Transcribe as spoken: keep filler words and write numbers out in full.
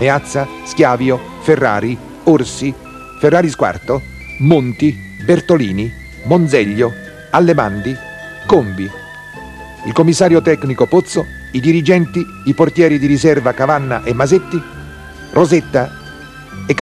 Meazza, Schiavio, Ferrari, Orsi, Ferrari Squarto, Monti, Bertolini, Monzeglio, Allemandi, Combi, il commissario tecnico Pozzo, i dirigenti, i portieri di riserva Cavanna e Masetti, Rosetta e